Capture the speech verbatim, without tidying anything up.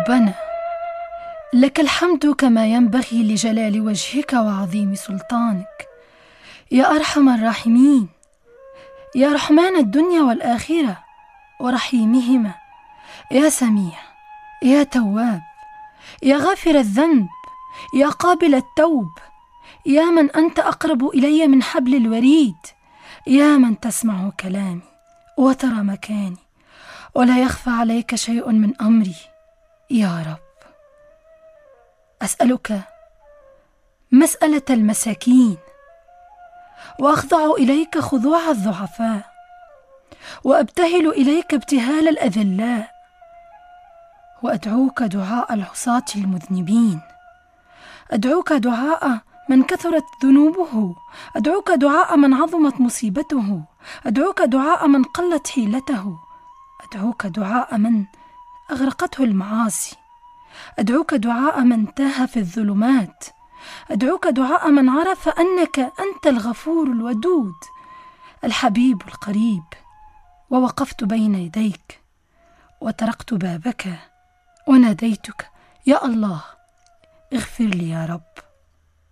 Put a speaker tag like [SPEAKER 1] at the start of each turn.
[SPEAKER 1] ربنا، لك الحمد كما ينبغي لجلال وجهك وعظيم سلطانك، يا أرحم الراحمين، يا رحمن الدنيا والآخرة ورحيمهما، يا سميع، يا تواب، يا غافر الذنب، يا قابل التوب، يا من أنت أقرب إلي من حبل الوريد، يا من تسمع كلامي وترى مكاني ولا يخفى عليك شيء من أمري. يا رب، أسألك مسألة المساكين، وأخضع إليك خضوع الضعفاء، وأبتهل إليك ابتهال الأذلاء، وأدعوك دعاء العصاة المذنبين، أدعوك دعاء من كثرت ذنوبه، أدعوك دعاء من عظمت مصيبته، أدعوك دعاء من قلت حيلته، أدعوك دعاء من أغرقته المعاصي، أدعوك دعاء من تاه في الظلمات، أدعوك دعاء من عرف أنك أنت الغفور الودود الحبيب القريب، ووقفت بين يديك وطرقت بابك وناديتك: يا الله اغفر لي يا رب.